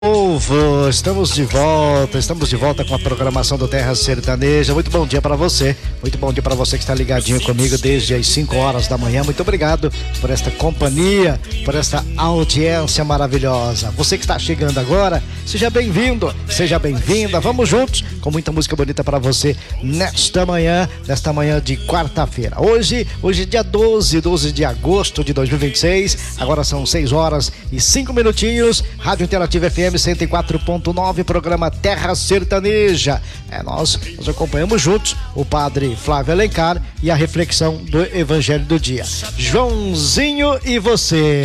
Povo, estamos de volta com a programação do Terra Sertaneja. Muito bom dia para você, muito bom dia para você que está ligadinho comigo desde as 5 horas da manhã. Muito obrigado por esta companhia, por esta audiência maravilhosa. Você que está chegando agora, seja bem-vindo, seja bem-vinda. Vamos juntos com muita música bonita para você nesta manhã de quarta-feira. Hoje dia 12 de agosto de 2026. Agora são 6 horas e 5 minutinhos. Rádio Interativa FM 104.9, programa Terra Sertaneja. Nós acompanhamos juntos o padre Flávio Alencar e a reflexão do Evangelho do dia. Joãozinho e você.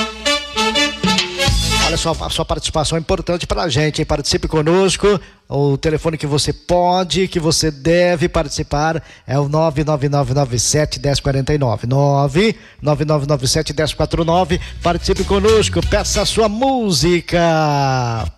Olha só, a sua participação é importante pra gente, hein? Participe conosco. O telefone que você pode, que você deve participar é o 99997-1049. 99997-1049. Participe conosco, peça a sua música.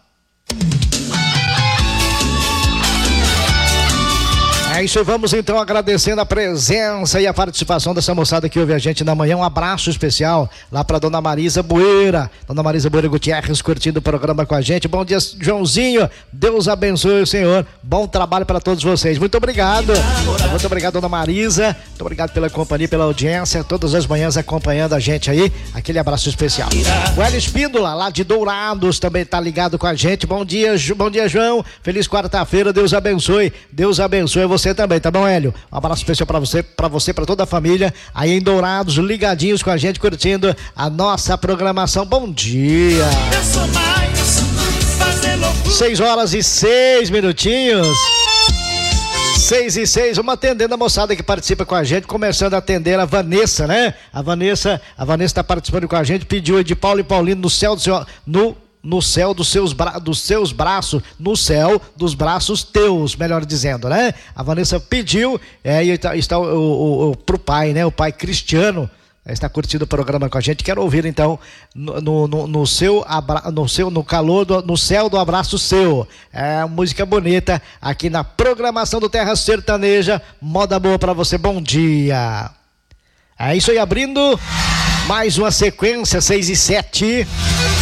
É isso, vamos então agradecendo a presença e a participação dessa moçada que ouve a gente na manhã. Um abraço especial lá para Dona Marisa Bueira. Dona Marisa Bueira Gutierrez curtindo o programa com a gente. Bom dia, Joãozinho. Deus abençoe o senhor. Bom trabalho para todos vocês. Muito obrigado. Muito obrigado, Dona Marisa. Muito obrigado pela companhia, pela audiência. Todas as manhãs acompanhando a gente aí. Aquele abraço especial. O Hélio Espíndola, lá de Dourados, também tá ligado com a gente. Bom dia, João. Feliz quarta-feira. Deus abençoe. Deus abençoe você também, tá bom, Hélio? Um abraço especial pra você, pra toda a família aí em Dourados, ligadinhos com a gente, curtindo a nossa programação. Bom dia! 6 horas e 6 minutinhos. 6 e 6, vamos atendendo a moçada que participa com a gente, começando a atender a Vanessa, né? A Vanessa tá participando com a gente, pediu de Paulo e Paulino no céu do seu... No céu dos seus braços, no céu dos braços teus, melhor dizendo, né? A Vanessa pediu, e está pro pai, né? O pai Cristiano está curtindo o programa com a gente. Quero ouvir então no céu do abraço seu. É música bonita aqui na programação do Terra Sertaneja. Moda boa pra você. Bom dia. É isso aí, abrindo mais uma sequência, 6 e 7.